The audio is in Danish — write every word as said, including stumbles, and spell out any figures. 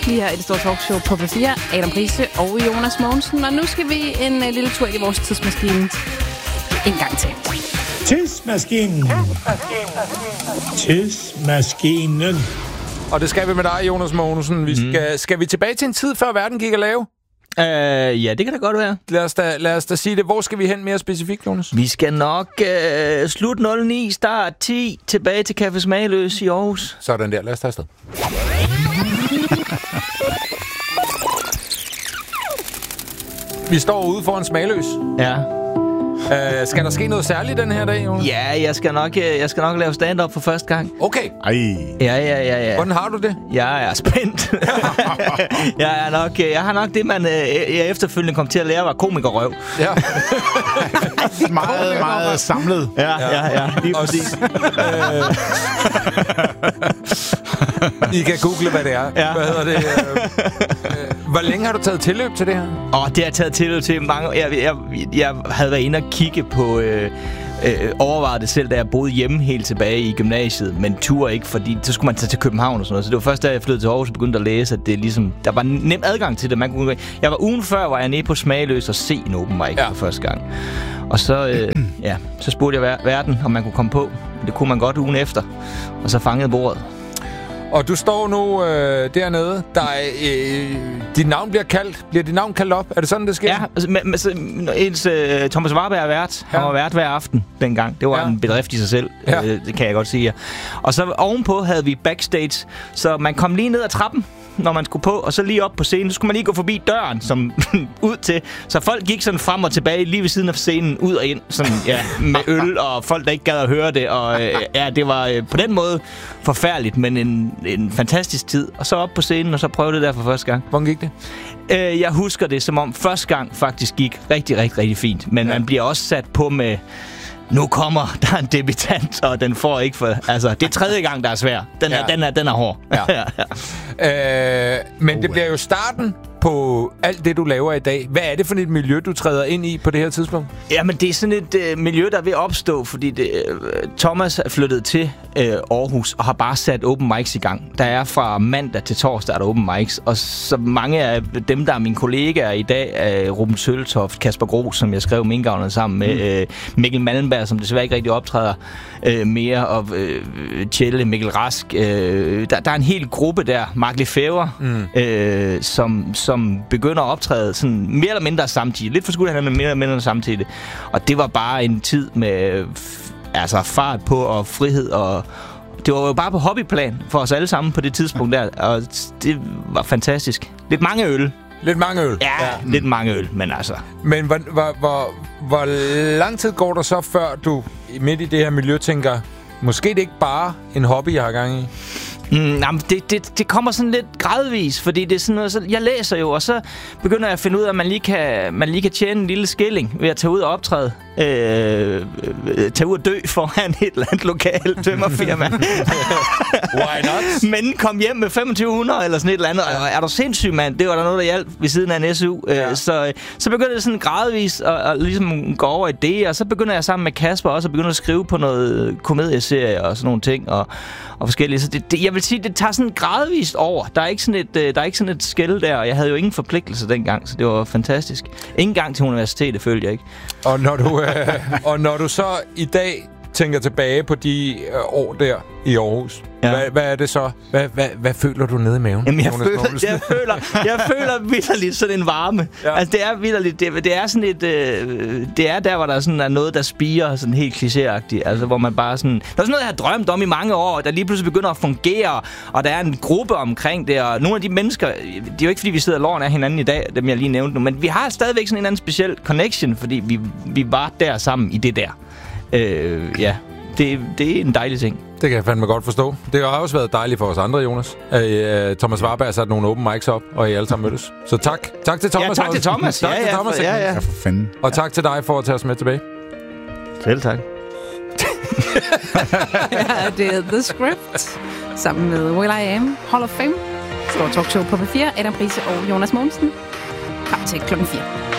Lige her i det store talkshow på P fire. Adam Price og Jonas Mogensen. Og nu skal vi en uh, lille tur i vores tidsmaskine en gang til. Tidsmaskinen. Tidsmaskinen. Og det skal vi med dig, Jonas Mogensen. Vi skal, mm. skal vi tilbage til en tid, før verden gik at lave? Uh, ja, det kan da godt være. Lad os da, lad os da sige det. Hvor skal vi hen mere specifikt, Jonas? Vi skal nok uh, slut nul ni, start ti, tilbage til Café Smagløs i Aarhus. Sådan der. Lad os tage afsted. Vi står ude foran Smagløs. Ja. Uh, skal der ske noget særligt den her dag, Jonas? Ja, jeg skal nok, jeg skal nok lave stand-up for første gang. Okay. Ej. Ja, ja, ja, ja. Hvordan har du det? Jeg er spændt. jeg, er nok, jeg har nok det, man jeg efterfølgende kom til at lære, var komikerrøv. Ja. meget, meget samlet. Ja, ja, ja. Lige præcis. I kan google, hvad det er. Ja. Hvad hedder det? Hvor længe har du taget tilløb til det her? Åh, oh, det har jeg taget tilløb til mange. Jeg, jeg, jeg havde været inde og kigge på... Øh, øh, overvejede det selv, da jeg boede hjemme helt tilbage i gymnasiet, men tur ikke, fordi så skulle man tage til København og sådan noget. Så det var først, da jeg flyttede til Aarhus og begyndte at læse, at det ligesom, der var nem adgang til det. Man kunne, jeg var ugen før, var jeg nede på Smagløs og se en open mic ja. for første gang. Og så, øh, ja, så spurgte jeg verden, om man kunne komme på. Det kunne man godt ugen efter. Og så fangede bordet. Og du står nu øh, dernede. Der er, øh, dit navn bliver kaldt. Bliver dit navn kaldt op? Er det sådan, det sker? Ja, altså, med, med, ens, øh, Thomas Warberg er vært. Ja. Han var vært hver aften dengang. Det var ja. en bedrift i sig selv. Ja. Øh, det kan jeg godt sige. Og så ovenpå havde vi backstage. Så man kom lige ned ad trappen, når man skulle på, og så lige op på scenen. Så skulle man lige gå forbi døren, som ud til. Så folk gik sådan frem og tilbage lige ved siden af scenen, ud og ind, sådan, ja, med øl, og folk, der ikke gad at høre det. Og øh, ja, det var øh, på den måde forfærdeligt, men en, en fantastisk tid. Og så op på scenen, og så prøvede det der for første gang. Hvordan gik det? Øh, jeg husker det, som om første gang faktisk gik rigtig, rigtig, rigtig fint. Men ja. man bliver også sat på med... Nu kommer der en debutant, og den får ikke for... Altså, det er tredje gang, der er svær. Den er, ja. den er, den er hård. Ja. øh, men det bliver jo starten på alt det, du laver i dag. Hvad er det for et miljø, du træder ind i på det her tidspunkt? Jamen, det er sådan et øh, miljø, der er ved at opstå, fordi det, øh, Thomas er flyttet til øh, Aarhus og har bare sat open mics i gang. Der er fra mandag til torsdag, der er open mics, og så mange af dem, der er mine kollegaer i dag, er Ruben Søltoft, Kasper Gros, som jeg skrev Minkavlerne sammen med, mm. øh, Mikkel Malmberg, som desværre ikke rigtig optræder øh, mere, og øh, Tjelle, Mikkel Rask. Øh, der, der er en hel gruppe der, Mark Lefebvre, mm. øh, som, som begynder at optræde sådan mere eller mindre samtidig. Lidt for skudt, han er mere eller mindre samtidig. Og det var bare en tid med altså fart på og frihed, og det var jo bare på hobbyplan for os alle sammen på det tidspunkt der, og det var fantastisk. Lidt mange øl. Lidt mange øl? Ja, ja. Mm. lidt mange øl, men altså... Men hvor, hvor, hvor, hvor lang tid går der så, før du midt i det her miljø tænker, måske det ikke bare en hobby, jeg har gang i? Mm, jamen, det, det, det kommer sådan lidt gradvis, fordi det er sådan noget, så jeg læser jo, og så begynder jeg at finde ud af, at man lige kan, man lige kan tjene en lille skilling ved at tage ud og optræde. Øh, øh, tage ud og dø foran et eller andet lokalt tømmerfirma. Why not? Men kom hjem med femogtyve hundrede eller sådan et eller andet. Og er du sindssyg, mand? Det var der noget, der hjalp ved siden af en S U. Ja. Øh, så, så begynder det sådan gradvis at, at ligesom gå over i det, og så begynder jeg sammen med Kasper også at begynde at skrive på noget komedieserie og sådan nogle ting, og, og forskellige. Så det, det, jeg vil sige, det tager sådan gradvist over. Der er ikke sådan et, der er ikke sådan et skel der, og jeg havde jo ingen forpligtelse dengang, så det var fantastisk. Ingen gang til universitetet, følte jeg ikke. Og når du, øh, og når du så i dag tænker tilbage på de øh, år der i Aarhus, ja. hvad, hvad er det så? Hvad, hvad, hvad føler du nede i maven? Jamen, jeg, føler, jeg føler, jeg føler vitterligt sådan en varme. Ja. Altså, det er vitterligt. Det, det er sådan et... Øh, det er der, hvor der sådan er noget, der spirer sådan helt klichéagtigt. Altså, hvor man bare sådan... Der er sådan noget, jeg har drømt om i mange år, der lige pludselig begynder at fungere, og der er en gruppe omkring det, og nogle af de mennesker... Det er jo ikke, fordi vi sidder loven af hinanden i dag, dem jeg lige nævnte nu, men vi har stadigvæk sådan en anden speciel connection, fordi vi, vi var der sammen i det der. Øh, ja, det, det er en dejlig ting. Det kan jeg fandme godt forstå. Det har også været dejligt for os andre, Jonas. Øh, Thomas Warberg har sat nogle open mics op, og I alle sammen mødtes. Så tak. Tak til Thomas. Ja, tak til Thomas. tak ja, til ja, Thomas. Ja, ja. Ja, for fanden. Og tak til dig for at tage os med tilbage. Selv tak. Ja, det er The Script, sammen med Will I Am, Hall of Fame. Stor talkshow på P fire, Adam Price og Jonas Mogensen. Frem til klokken fire.